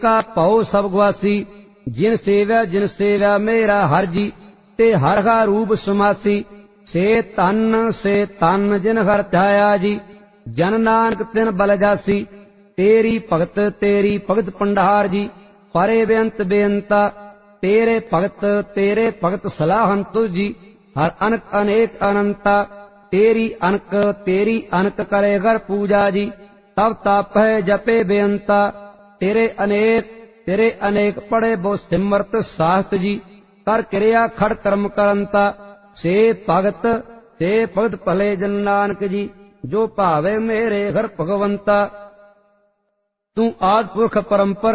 का भौ सब गुआसी। जिन सेव्या मेरा हर जी, ते हर का रूप समासी। से तन जिन हर ध्याया जी, जन नानक तिन बल जासी। तेरी भगत पंडार जी, परे बेअंता। तेरे भगत सलाहन तुझ जी, हर अनक अनेक अनंता। तेरी अनक करे घर पूजा जी, तब ताप है जपे बेअंता। तेरे अनेक पढ़े बो सिमरत साहत जी, कर क्रिया खड़ कर्म करंता। से भगत भले जन नानक जी, जो भावे मेरे घर भगवंता। तू आदि पुरख परंपर